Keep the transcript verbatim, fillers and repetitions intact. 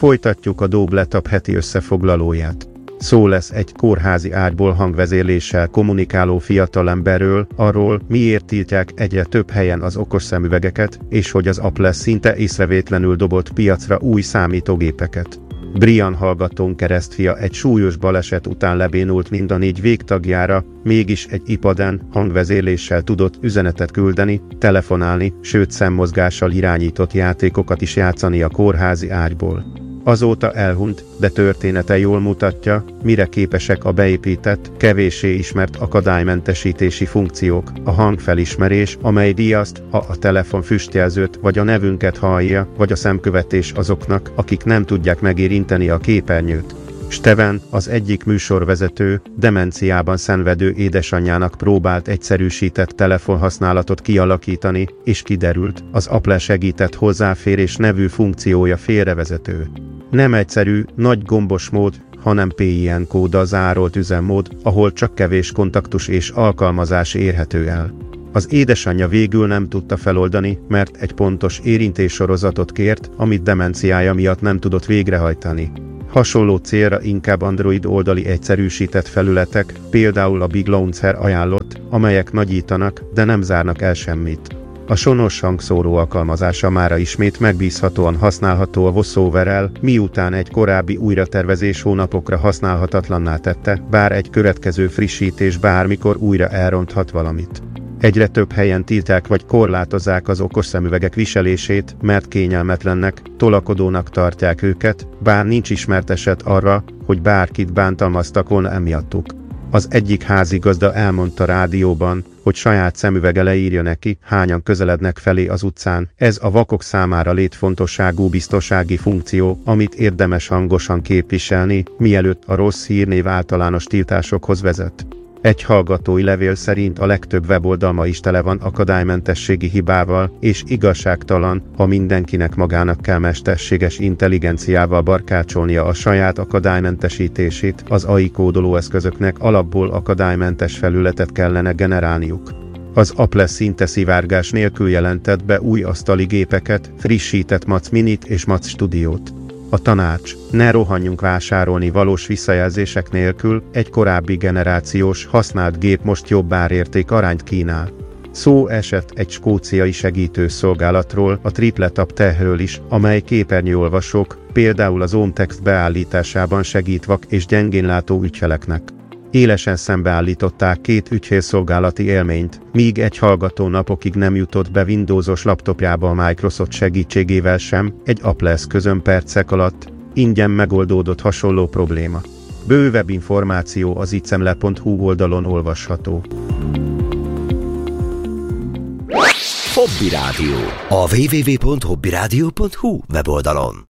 Folytatjuk a Dobletap heti összefoglalóját. Szó lesz egy kórházi ágyból hangvezérléssel kommunikáló fiatalemberről, arról, miért tiltják egyre több helyen az okos szemüvegeket, és hogy az Apple szinte észrevétlenül dobott piacra új számítógépeket. Brian hallgatón keresztfia egy súlyos baleset után lebénult mind a négy végtagjára, mégis egy iPaden hangvezérléssel tudott üzenetet küldeni, telefonálni, sőt szemmozgással irányított játékokat is játszani a kórházi ágyból. Azóta elhunyt, de története jól mutatja, mire képesek a beépített, kevéssé ismert akadálymentesítési funkciók, a hangfelismerés, amely díjaszt, ha a telefon füstjelzőt vagy a nevünket hallja, vagy a szemkövetés azoknak, akik nem tudják megérinteni a képernyőt. Steven, az egyik műsorvezető, demenciában szenvedő édesanyjának próbált egyszerűsített telefonhasználatot kialakítani, és kiderült, az Apple segített hozzáférés nevű funkciója félrevezető. Nem egyszerű, nagy gombos mód, hanem PIN kóddal zárolt üzemmód, ahol csak kevés kontaktus és alkalmazás érhető el. Az édesanyja végül nem tudta feloldani, mert egy pontos érintéssorozatot kért, amit demenciája miatt nem tudott végrehajtani. Hasonló célra inkább Android oldali egyszerűsített felületek, például a Big Launcher ajánlott, amelyek nagyítanak, de nem zárnak el semmit. A Sonos hangszóró alkalmazása mára ismét megbízhatóan használható a VoiceOver-rel, miután egy korábbi újratervezés hónapokra használhatatlanná tette, bár egy következő frissítés bármikor újra elronthat valamit. Egyre több helyen tiltják vagy korlátozzák az okos szemüvegek viselését, mert kényelmetlennek, tolakodónak tartják őket, bár nincs ismert eset arra, hogy bárkit bántalmaztak volna emiattuk. Az egyik házigazda elmondta rádióban, hogy saját szemüvege leírja neki, hányan közelednek felé az utcán. Ez a vakok számára létfontosságú biztonsági funkció, amit érdemes hangosan képviselni, mielőtt a rossz hírnév általános tiltásokhoz vezet. Egy hallgatói levél szerint a legtöbb weboldal ma is tele van akadálymentességi hibával, és igazságtalan, ha mindenkinek magának kell mesterséges intelligenciával barkácsolnia a saját akadálymentesítését, az á i kódolóeszközöknek alapból akadálymentes felületet kellene generálniuk. Az Apple szinte szivárgás nélkül jelentett be új asztali gépeket, frissített Mac Minit és Mac Studiót. A tanács: ne rohanjunk vásárolni valós visszajelzések nélkül, egy korábbi generációs, használt gép most jobb árérték arányt kínál. Szó esett egy skóciai segítőszolgálatról, a Tripletap Techről is, amely képernyőolvasók, például az OnText beállításában segít vak és gyengénlátó ügyfeleknek. Élesen szembeállították két ügyfélszolgálati élményt, míg egy hallgató napokig nem jutott be Windowsos laptopjába a Microsoft segítségével sem, egy Apple eszközön percek alatt ingyen megoldódott hasonló probléma. Bővebb információ az icemle pont hu oldalon olvasható. Hobby Rádió. A double-u double-u double-u pont hobby rádió pont hu weboldalon.